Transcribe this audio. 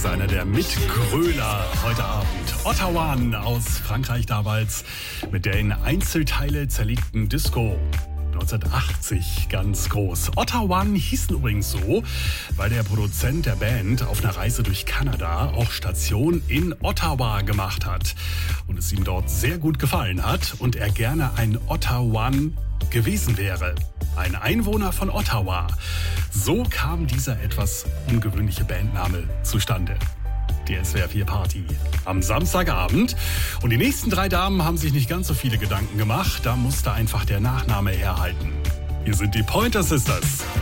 einer der Mitgröler heute Abend. Ottawa aus Frankreich damals mit der in Einzelteile zerlegten Disco. 1980 ganz groß. Ottawa hießen übrigens so, weil der Produzent der Band auf einer Reise durch Kanada auch Station in Ottawa gemacht hat. Und es ihm dort sehr gut gefallen hat und er gerne ein Ottawan gewesen wäre. Ein Einwohner von Ottawa. So kam dieser etwas ungewöhnliche Bandname zustande. Die SWR 4 Party am Samstagabend. Und die nächsten 3 Damen haben sich nicht ganz so viele Gedanken gemacht. Da musste einfach der Nachname herhalten. Hier sind die Pointer Sisters.